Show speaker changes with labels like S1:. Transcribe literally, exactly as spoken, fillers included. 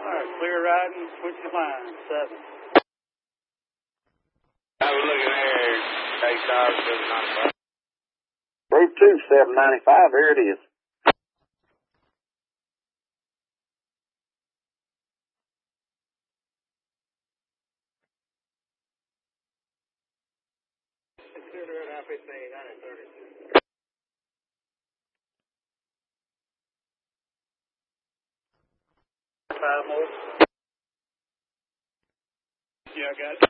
S1: right, clear riding, switch the line, seven.
S2: I was looking here, take off, seven ninety-five.
S3: Route two, seven ninety-five, here it is.
S1: Consider it up fifteen hundred thirty-two. Five more. Yeah, I got it.